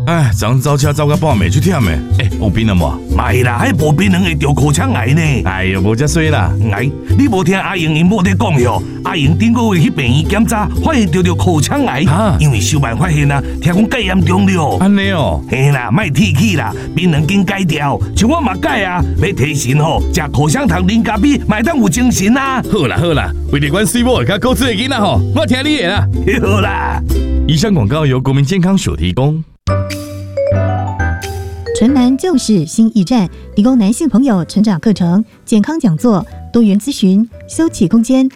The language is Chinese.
哎，昨走车走到半暝就忝诶。有病了无？ 卖啦，迄无病人会得口腔癌呢。 哎呦，无遮衰啦。 哎，你无听阿英因某在讲哟？阿英顶个月去病院检查，发现得口腔癌，因为小办发现啊，听讲介严重了。 安尼哦。 嘿啦，莫提起啦，病人紧改掉，像我嘛改啊，要提神吼，食口香糖、啉咖啡，嘛当有精神啊。 好啦好啦，为了阮水某会较高智的囡仔吼，我听你的啦。 好啦。 以上广告由国民健康署提供。 纯男就是新驿站，提供男性朋友成长课程、健康讲座、多元咨询、休憩空间、